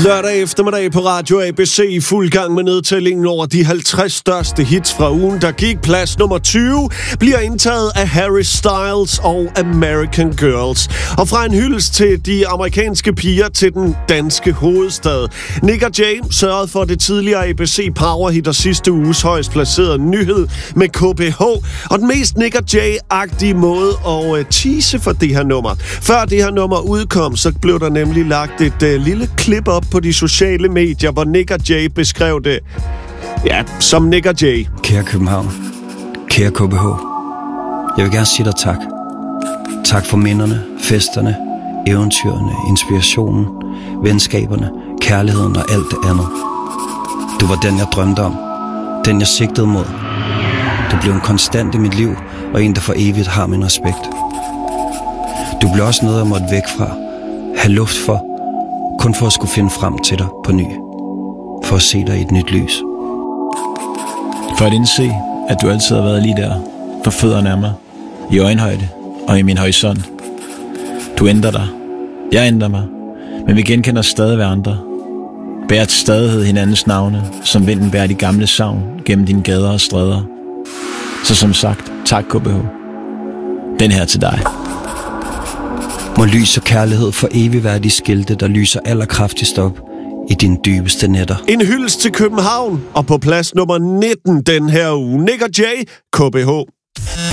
Lørdag eftermiddag på Radio ABC i fuld gang med nedtællingen over de 50 største hits fra ugen, der gik. Plads nummer 20 bliver indtaget af Harry Styles og American Girls. Og fra en hyldest til de amerikanske piger til den danske hovedstad. Nick og Jay sørgede for det tidligere ABC Powerhit og sidste uges højst placerede nyhed med KBH. Og den mest Nick og Jay-agtige måde at tease for det her nummer. Før det her nummer udkom, så blev der nemlig lagt et lille klip op på de sociale medier, hvor Nick og Jay beskrev det, ja, som Nick og Jay. Kære København, kære KBH, jeg vil gerne sige dig tak. Tak for minderne, festerne, eventyrene, inspirationen, venskaberne, kærligheden og alt det andet. Du var den, jeg drømte om. Den, jeg sigtede mod. Du blev en konstant i mit liv, og en, der for evigt har min respekt. Du blev også noget, jeg måtte væk fra, have luft for, kun for at skulle finde frem til dig på ny. For at se dig i et nyt lys. For at indse, at du altid har været lige der, for fødderne af mig, i øjenhøjde og i min horisont. Du ændrer dig. Jeg ændrer mig. Men vi genkender stadig hverandre. Bærer til stadighed hinandens navne, som vinden bærer de gamle savn gennem dine gader og stræder. Så som sagt, tak KBH. Den her til dig. Må lys og kærlighed for evigt være de skilte, der lyser allerkraftigst op i dine dybeste nætter. En hyldest til København, og på plads nummer 19 den her uge, Nick og Jay, KBH.